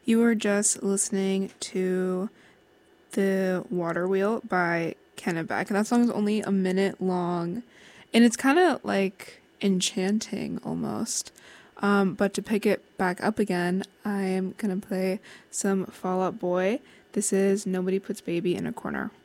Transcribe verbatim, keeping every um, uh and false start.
You were just listening to The Water Wheel by Kennebec. And that song is only a minute long. And it's kind of like enchanting almost. Um, but to pick it back up again, I am going to play some Fall Out Boy. This is Nobody Puts Baby in a Corner.